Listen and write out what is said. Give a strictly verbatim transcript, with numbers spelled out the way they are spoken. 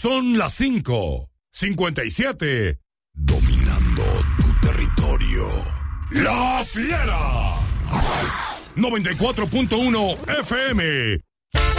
Son las cinco cincuenta y siete. Dominando tu territorio. La Fiera. noventa y cuatro punto uno F M.